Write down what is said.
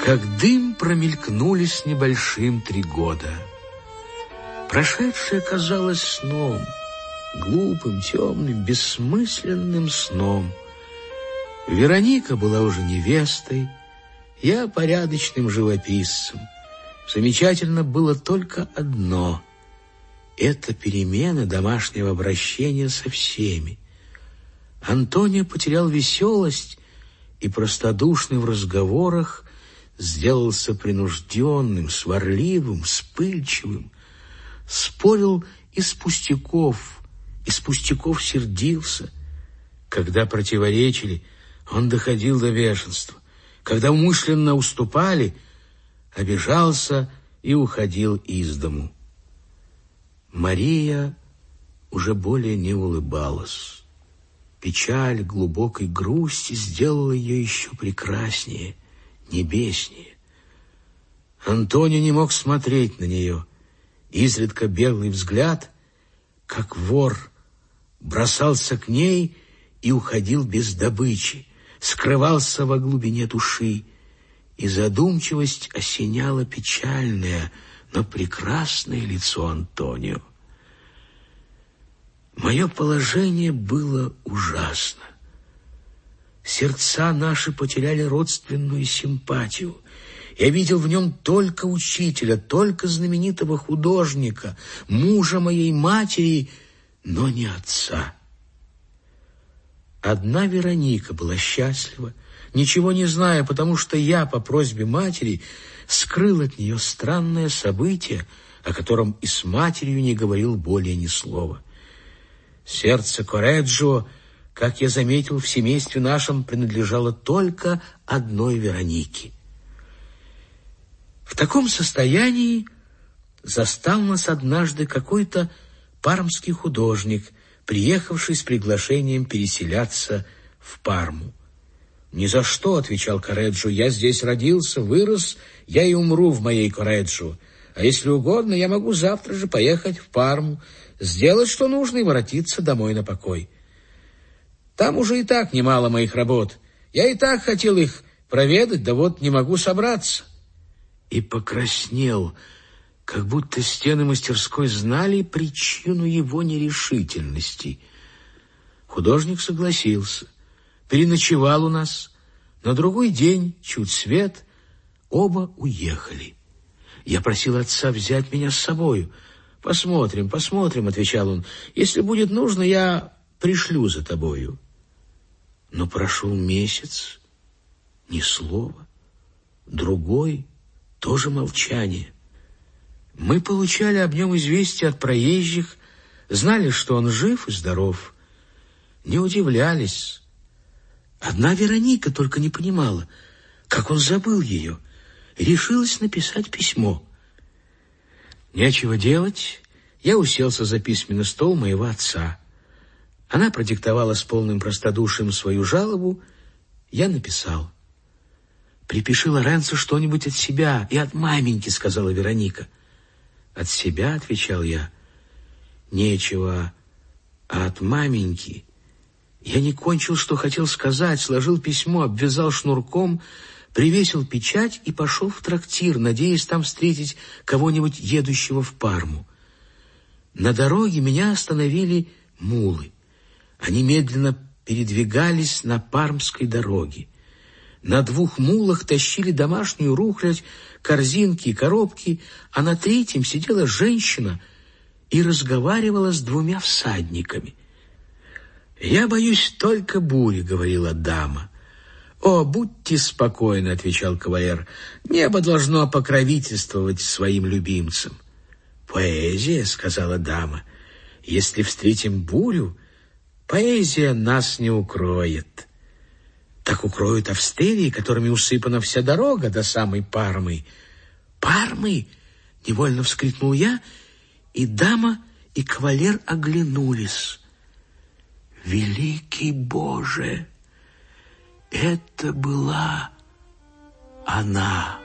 Как дым промелькнули с небольшим 3 года. Прошедшее казалось сном, глупым, темным, бессмысленным сном. Вероника была уже невестой, я порядочным живописцем. Замечательно было только одно — это перемена домашнего обращения со всеми. Антонио потерял веселость и, простодушный в разговорах, сделался принужденным, сварливым, вспыльчивым. Спорил из пустяков сердился. Когда противоречили, он доходил до бешенства. Когда умышленно уступали, обижался и уходил из дому. Мария уже более не улыбалась. Печаль глубокой грусти сделала ее еще прекраснее, небеснее. Антонио не мог смотреть на нее. Изредка беглый взгляд, как вор, бросался к ней и уходил без добычи, скрывался во глубине души, и задумчивость осеняла печальное, но прекрасное лицо Антонио. Мое положение было ужасно. Сердца наши потеряли родственную симпатию. Я видел в нем только учителя, только знаменитого художника, мужа моей матери, но не отца. Одна Вероника была счастлива, ничего не зная, потому что я по просьбе матери скрыл от нее странное событие, о котором и с матерью не говорил более ни слова. Сердце Корреджо, как я заметил, в семействе нашем принадлежало только одной Веронике. В таком состоянии застал нас однажды какой-то пармский художник, приехавший с приглашением переселяться в Парму. «Ни за что», — отвечал Корреджо, — «я здесь родился, вырос, я и умру в моей Корреджо. А если угодно, я могу завтра же поехать в Парму, сделать, что нужно, и воротиться домой на покой. Там уже и так немало моих работ. Я и так хотел их проведать, да вот не могу собраться». И покраснел, как будто стены мастерской знали причину его нерешительности. Художник согласился, переночевал у нас. На другой день, чуть свет, оба уехали. Я просил отца взять меня с собою. «Посмотрим, посмотрим», — отвечал он. «Если будет нужно, я пришлю за тобою». Но прошел месяц, ни слова. Другой, тоже молчание. Мы получали об нем известия от проезжих, знали, что он жив и здоров. Не удивлялись. Одна Вероника только не понимала, как он забыл ее, и решилась написать письмо. Нечего делать, я уселся за письменный стол моего отца. Она продиктовала с полным простодушием свою жалобу, я написал. «Припиши Лоренцо что-нибудь от себя и от маменьки», — сказала Вероника. «От себя», — отвечал я. «Нечего, а от маменьки». Я не кончил, что хотел сказать, сложил письмо, обвязал шнурком, привесил печать и пошел в трактир, надеясь там встретить кого-нибудь, едущего в Парму. На дороге меня остановили мулы. Они медленно передвигались на пармской дороге. На 2 мулах тащили домашнюю рухлядь, корзинки и коробки, а на 3-м сидела женщина и разговаривала с 2 всадниками. «Я боюсь только бури», — говорила дама. «О, будьте спокойны», — отвечал кавалер, — «небо должно покровительствовать своим любимцам». «Поэзия», — сказала дама, — «если встретим бурю, поэзия нас не укроет». «Так укроют австерии, которыми усыпана вся дорога до самой Пармы». «Пармы?» — невольно вскрикнул я, и дама, и кавалер оглянулись. Великий Боже! Это была она.